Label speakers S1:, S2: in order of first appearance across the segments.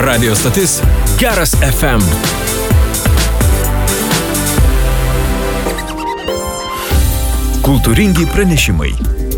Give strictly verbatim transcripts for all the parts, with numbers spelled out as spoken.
S1: Radio stotis Geras F M. Kultūringi pranešimai.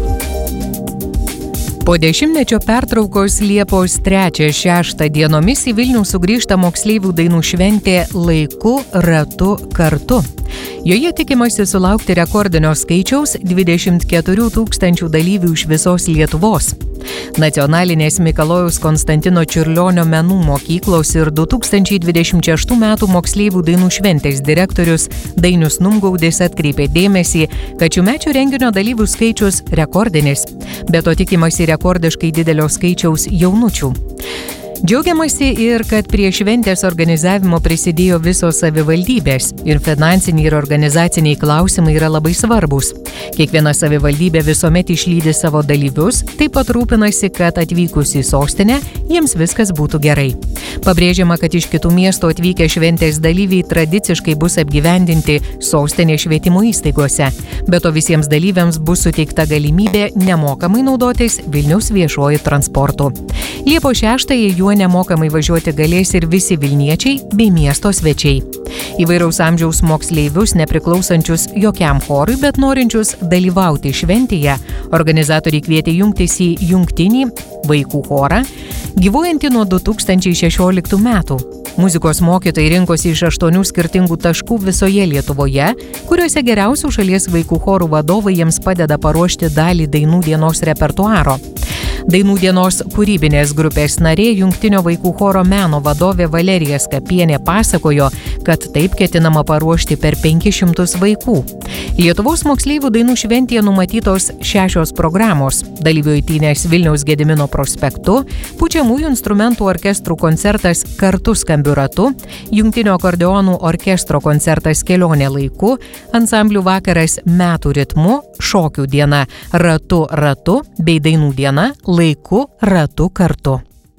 S2: Po dešimtmečio pertraukos Liepos trečią šeštą dienomis į Vilnių sugrįžta moksleivių dainų šventė Laiku, ratu, kartu. Joje tikimasi sulaukti rekordinio skaičiaus dvidešimt keturių tūkstančių dalyvių iš visos Lietuvos. Nacionalinės Mikalojaus Konstantino Čiurlionio menų mokyklos ir du tūkstančiai dvidešimt šeštų metų moksleivių dainų šventės direktorius Dainius Numgaudis atkreipė dėmesį, kad šiųmečio renginio dalyvių skaičius rekordinis, be to tikimasi rekordiškai didelio skaičiaus jaunučių. Džiaugiamasi ir, kad prie šventės organizavimo prisidėjo visos savivaldybės ir finansiniai ir organizaciniai klausimai yra labai svarbus. Kiekviena savivaldybė visuomet išlydi savo dalyvius, taip pat rūpinasi, kad atvykus į sostinę jiems viskas būtų gerai. Pabrėžiama, kad iš kitų miestų atvykę šventės dalyviai tradiciškai bus apgyvendinti sostinės švietimo įstaigose, bet to visiems dalyviams bus suteikta galimybė nemokamai naudotis Vilniaus viešuoju transportu. Liepos šeštąją juo nemokamai važiuoti galės ir visi vilniečiai bei miesto svečiai. Įvairaus amžiaus moksleivius, nepriklausančius jokiam chorui, bet norinčius dalyvauti šventėje, organizatoriai kvietė jungtis į jungtinį vaikų chorą, gyvuojantį nuo du tūkstančiai šešioliktų metų. Muzikos mokytojai rinkosi iš aštuonių skirtingų taškų visoje Lietuvoje, kuriuose geriausių šalies vaikų chorų vadovai jiems padeda paruošti dalį dainų dienos repertuaro. Dainų dienos kūrybinės grupės narė jungtinio vaikų choro meno vadovė Valerija Skapienė pasakojo, kad taip ketinama paruošti per penkis šimtus vaikų. Lietuvos moksleivių dainų šventėje numatytos šešios programos. Dalyvių eitynės Vilniaus Gedimino prospektu, pučiamųjų instrumentų orkestrų koncertas Kartu skambiu ratu, jungtinio akordeonų orkestro koncertas Kelionė laiku, ansamblių vakaras Metų ritmu, šokių diena Ratu ratu bei dainų diena Laiku, ratu, kartu.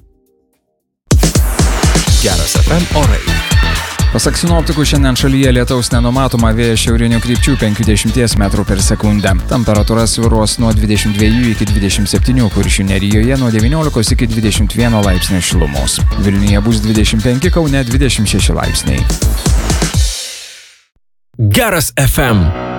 S1: Geras F M orai.
S3: Pasak sinoptikų, šiandien šalyje lietaus nenumatoma, vėjas šiaurinių krypčių penkiasdešimt metrų per sekundę. Temperatūra svyruos nuo dvidešimt dviejų iki dvidešimt septynių, Kuršių nerijoje nuo devyniolikos iki dvidešimt vieno laipsnio šilumos. Vilniuje bus dvidešimt penki, Kaune dvidešimt šeši laipsniai.
S1: Geras F M.